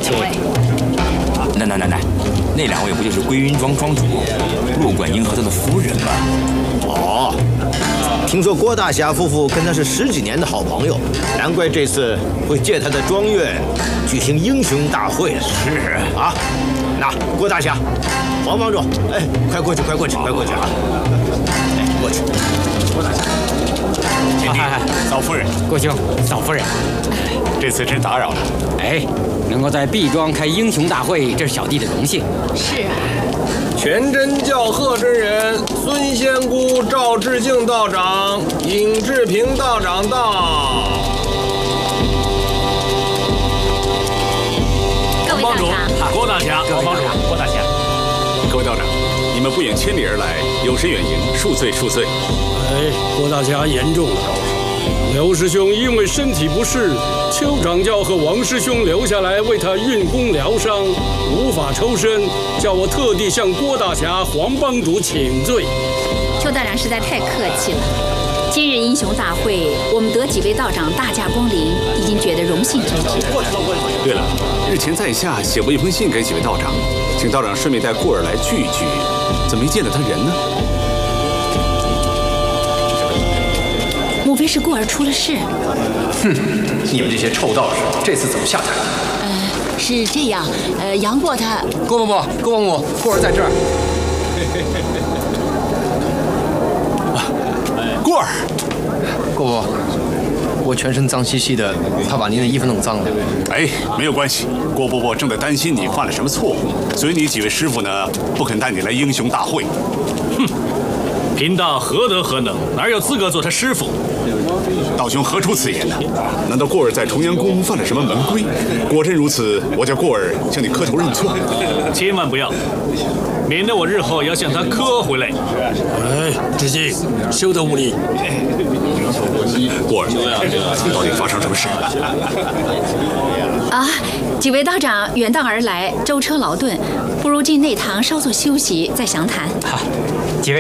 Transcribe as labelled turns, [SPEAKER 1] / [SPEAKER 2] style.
[SPEAKER 1] 位。
[SPEAKER 2] 那两位不就是归云庄庄主陆管英和他的夫人吗？
[SPEAKER 3] 哦，听说郭大侠夫妇跟他是10几年的好朋友，难怪这次会借他的庄院举行英雄大会。
[SPEAKER 2] 是
[SPEAKER 3] 啊，那郭大侠、黄帮主，哎，快过去啊！哎，过去。
[SPEAKER 2] 郭大侠，贤弟，嫂夫人，
[SPEAKER 4] 郭兄，嫂夫人，
[SPEAKER 2] 这次真打扰了。
[SPEAKER 4] 哎，能够在毕庄开英雄大会，这是小弟的荣幸。
[SPEAKER 1] 是啊。
[SPEAKER 5] 全真教贺真人、孙仙姑、赵志敬道长、尹志平道长到。
[SPEAKER 1] 各位道长，
[SPEAKER 2] 郭大侠，
[SPEAKER 4] 各位道长，
[SPEAKER 2] 郭大侠，
[SPEAKER 6] 各位道长，你们不远千里而来，有失远迎，恕罪。
[SPEAKER 7] 哎，郭大侠言重了。刘师兄因为身体不适，邱掌教和王师兄留下来为他运功疗伤，无法抽身，叫我特地向郭大侠、黄帮主请罪。
[SPEAKER 1] 邱道长实在太客气了。今日英雄大会，我们得几位道长大驾光临，已经觉得荣幸之至。
[SPEAKER 6] 对了，日前在下写过一封信给几位道长，请道长顺便带过儿来聚一聚，怎么没见到他人呢？
[SPEAKER 1] 莫非是过儿出了事？
[SPEAKER 8] 哼，你们这些臭道士，这次怎么下台？
[SPEAKER 9] 是这样，杨过他……
[SPEAKER 8] 郭帮主，过儿在这儿。
[SPEAKER 6] 过儿，
[SPEAKER 8] 郭伯，我全身脏兮兮的，怕把您的衣服弄脏了。
[SPEAKER 6] 哎，没有关系，郭伯伯正在担心你犯了什么错误，所以你几位师傅呢不肯带你来英雄大会。
[SPEAKER 10] 哼，贫道何德何能，哪有资格做他师傅？
[SPEAKER 6] 道兄何出此言呢？难道过儿在重阳宫犯了什么门规？果真如此，我叫过儿向你磕头认错。
[SPEAKER 10] 千万不要，免得我日后要向他磕回来。
[SPEAKER 7] 哎，致敬，休得无礼。
[SPEAKER 6] 过儿，到底发生什么事？
[SPEAKER 1] 啊，几位道长远道而来，舟车劳顿，不如进内堂稍作休息，再详谈。
[SPEAKER 4] 好。